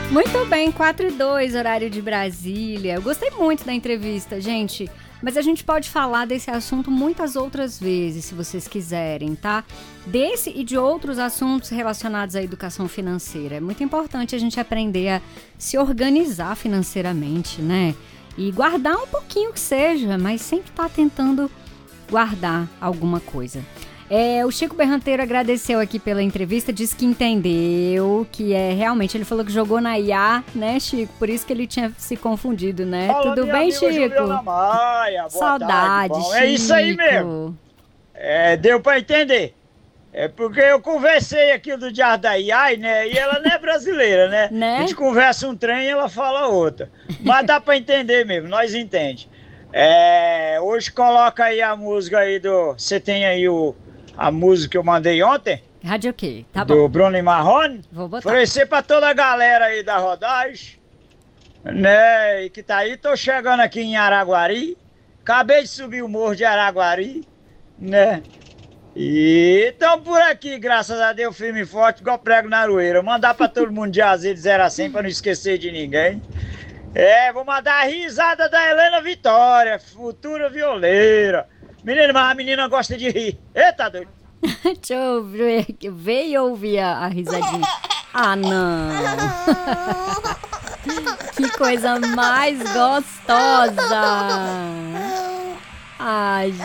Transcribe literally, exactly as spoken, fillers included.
Muito bem, quatro e dois, horário de Brasília. Eu gostei muito da entrevista, gente. Mas a gente pode falar desse assunto muitas outras vezes, se vocês quiserem, tá? Desse e de outros assuntos relacionados à educação financeira. É muito importante a gente aprender a se organizar financeiramente, né? E guardar um pouquinho que seja, mas sempre tá tentando guardar alguma coisa. É, o Chico Berranteiro agradeceu aqui pela entrevista, disse que entendeu, que é realmente, ele falou que jogou na I A, né, Chico? Por isso que ele tinha se confundido, né? Fala, Tudo bem, Chico? Juliana Maia, boa Saudade, tarde, Chico. É isso aí mesmo. É, deu pra entender. É porque eu conversei aqui do Diário da I A, né? E ela não é brasileira, né? Né? A gente conversa um trem e ela fala outra. Mas dá pra entender mesmo, nós entendemos. É, hoje coloca aí a música aí do... Você tem aí o... A música que eu mandei ontem. Rádio o quê? Tá do bom. Bruno e Marrone. Vou botar. Oferecer pra toda a galera aí da rodagem. Né? E que tá aí. Tô chegando aqui em Araguari. Acabei de subir o morro de Araguari. Né? E tamo por aqui, graças a Deus, firme e forte, igual prego na aroeira. Mandar pra todo mundo de azeite de zero a cem pra não esquecer de ninguém. É, vou mandar a risada da Helena Vitória, futura violeira. Menina, mas a menina gosta de rir. Eita, doido. Deixa eu ver, ver e ouvir a, a risadinha. Ah, não. Que coisa mais gostosa. Ai,